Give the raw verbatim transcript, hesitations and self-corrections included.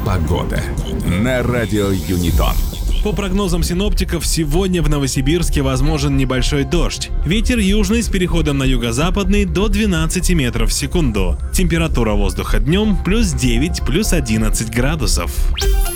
Погода на радио Юнитон. По прогнозам синоптиков, сегодня в Новосибирске возможен небольшой дождь. Ветер южный с переходом на юго-западный до двенадцати метров в секунду. Температура воздуха днем плюс девять, плюс одиннадцать градусов.